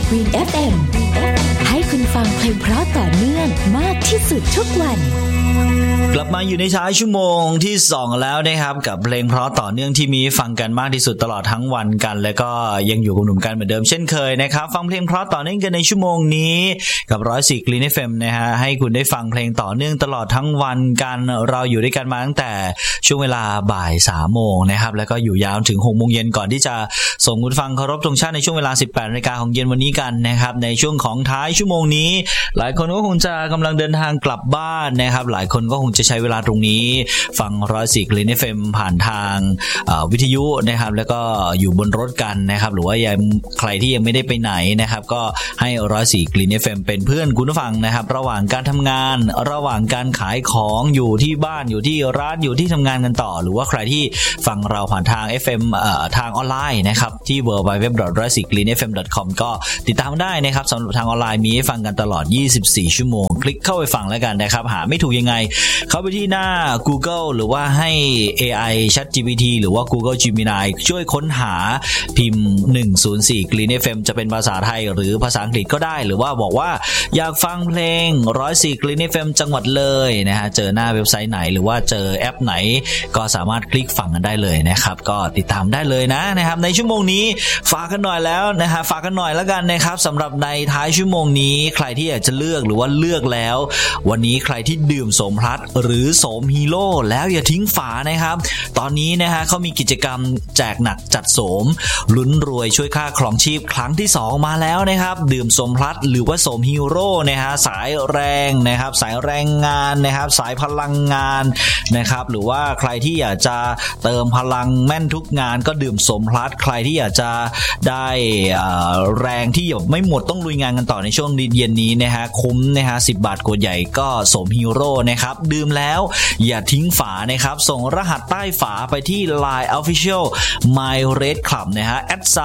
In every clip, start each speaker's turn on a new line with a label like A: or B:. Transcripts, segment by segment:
A: Green FM ให้คุณฟังเพลงเพราะต่อเนื่องมากที่สุดทุกวัน
B: กลับมาอยู่ในท้ายชั่วโมงที่2แล้วนะครับกับเพลงเพราะต่อเนื่องที่มีฟังกันมากที่สุดตลอดทั้งวันกันแล้วก็ยังอยู่กับหนุ่มกันเหมือนเดิมเช่นเคยนะครับฟังเพลงเพราะต่อเนื่องกันในชั่วโมงนี้กับ104 Green FM นะฮะให้คุณได้ฟังเพลงต่อเนื่องตลอดทั้งวันกันเราอยู่ด้วยกันมาตั้งแต่ช่วงเวลาบ่าย 3 โมงนะครับแล้วก็อยู่ยาวถึง 6 โมงเย็นก่อนที่จะส่งคุณฟังเคารพธงชาติในช่วงเวลา 18 นาฬิกาของเย็นวันนี้กันนะครับในช่วงของท้ายชั่วโมงนี้หลายคนก็คงจะกำลังเดินทางกลับบ้านนะครับหลายคนก็คงจะใช้เวลาตรงนี้ฟัง104 Green FM ผ่านทางวิทยุนะครับแล้วก็อยู่บนรถกันนะครับหรือว่ายังใครที่ยังไม่ได้ไปไหนนะครับก็ให้104 Green FM เป็นเพื่อนคุณผู้ฟังนะครับระหว่างการทำงานระหว่างการขายของอยู่ที่บ้านอยู่ที่ร้านอยู่ที่ทำงานกันต่อหรือว่าใครที่ฟังเราผ่านทาง FM ทางออนไลน์นะครับที่ www.104greenfm.com ก็ติดตามได้นะครับสำหรับทางออนไลน์มีให้ฟังกันตลอด24ชั่วโมงคลิกเข้าไปฟังแล้วกันนะครับหาไม่ถูกยังไงเข้าไปที่หน้า Google หรือว่าให้ AI ChatGPT หรือว่า Google Gemini ช่วยค้นหาพิมพ์104 Green FM จะเป็นภาษาไทยหรือภาษาอังกฤษก็ได้หรือว่าบอกว่าอยากฟังเพลง104 Green FM จังหวัดเลยนะฮะเจอหน้าเว็บไซต์ไหนหรือว่าเจอแอปไหนก็สามารถคลิกฟังกันได้เลยนะครับก็ติดตามได้เลยนะครับในชั่วโมงนี้ฝากกันหน่อยแล้วนะฮะฝากกันหน่อยแล้วกันนะครับสำหรับในท้ายชั่วโมงนี้ใครที่อยากจะเลือกหรือว่าเลือกแล้ววันนี้ใครที่ดื่มโสมพลัสหรือโสมฮีโร่แล้วอย่าทิ้งฝานะครับตอนนี้นะฮะเขามีกิจกรรมแจกหนักจัดโสมลุ้นรวยช่วยค่าครองชีพครั้งที่2มาแล้วนะครับดื่มโสมพลัสหรือว่าโสมฮีโร่นะฮะสายแรงนะครับสายแรงงานนะครับสายพลังงานนะครับหรือว่าใครที่อยากจะเติมพลังแม่นทุกงานก็ดื่มโสมพลัสใครที่อยากจะได้แรงที่ไม่หมดต้องลุยงานกันต่อในช่วงเย็นนี้นะฮะคุ้มนะฮะ10 บาทขวดใหญ่ก็โสมฮีโร่นะครับดื่มแล้วอย่าทิ้งฝานะครับส่งรหัสใต้ฝาไปที่ Line Official My Red Club นะฮะ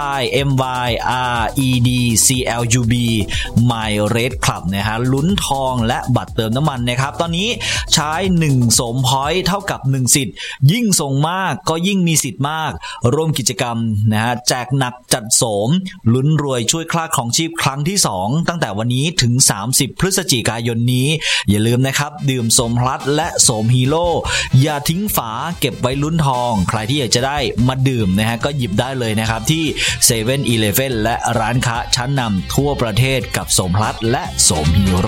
B: @myredclub My Red Club นะฮะลุ้นทองและบัตรเติมน้ำมันนะครับตอนนี้ใช้1โสมพอยต์เท่ากับ1สิทธิ์ยิ่งส่งมากก็ยิ่งมีสิทธิ์มากร่วมกิจกรรมนะฮะแจกหนักจัดโสมลุ้นรวยช่วยค่าครองชีพครั้งที่2ตั้งแต่วันนี้ถึง30พฤศจิกายนนี้อย่าลืมนะครับดื่มโสมพลัสและโสมฮีโร่อย่าทิ้งฝาเก็บไว้ลุ้นทองใครที่อยากจะได้มาดื่มนะฮะก็หยิบได้เลยนะครับที่ 7-Eleven และร้านค้าชั้นนำทั่วประเทศกับโสมพลัสและโสมฮีโร่